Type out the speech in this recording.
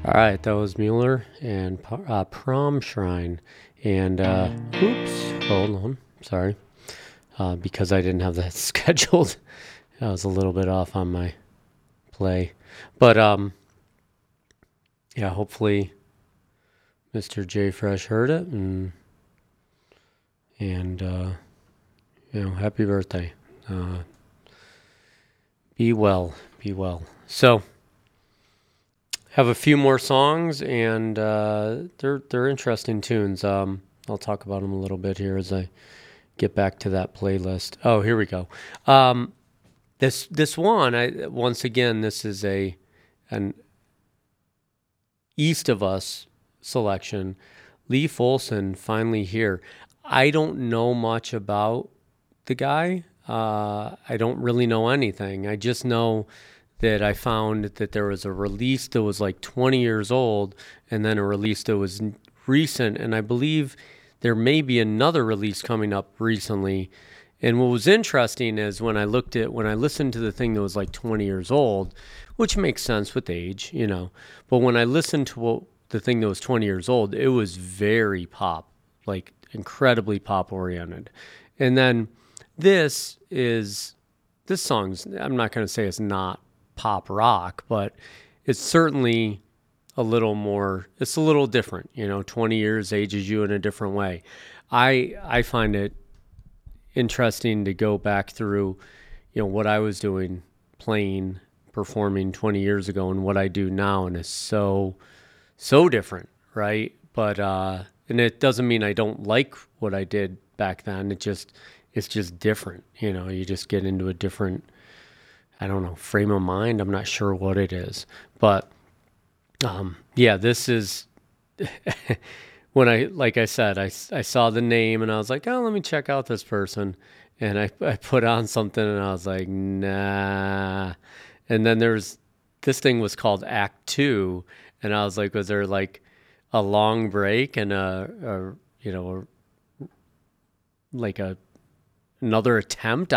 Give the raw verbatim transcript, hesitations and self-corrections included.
All right, that was Mueller and uh, Prom Shrine. And, uh, oops, hold on, sorry. Uh, because I didn't have that scheduled, I was a little bit off on my play. But, um, yeah, hopefully Mister J Fresh heard it. And, and uh, you know, happy birthday. Uh, be well, be well. So, have a few more songs, and uh, they're they're interesting tunes. Um, I'll talk about them a little bit here as I get back to that playlist. Oh, here we go. Um, this this one, I once again, this is a an East of Us selection. Leif Olson, Finally Here. I don't know much about the guy. Uh, I don't really know anything. I just know that I found that there was a release that was like twenty years old, and then a release that was recent, and I believe there may be another release coming up recently. And what was interesting is when I looked at when I listened to the thing that was like twenty years old, which makes sense with age, you know. But when I listened to what the thing that was twenty years old, it was very pop, like incredibly pop oriented. And then this is this song's I'm not going to say it's not pop rock, but it's certainly a little more, it's a little different, you know, twenty years ages you in a different way. I I find it interesting to go back through, you know, what I was doing, playing, performing twenty years ago and what I do now, and it's so, so different, right? But, uh, and it doesn't mean I don't like what I did back then. It just, it's just different, you know, you just get into a different, I don't know, frame of mind. I'm not sure what it is, but um, yeah, this is when I, like I said, I, I saw the name and I was like, oh, let me check out this person. And I, I put on something and I was like, nah. And then there's, this thing was called Act Two. And I was like, was there like a long break and a, a you know, a, like a, another attempt?